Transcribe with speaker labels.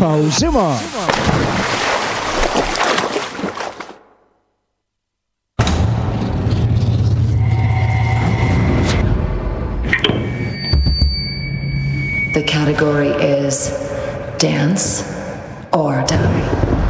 Speaker 1: TV Zimmer.
Speaker 2: The category is Dance or Die.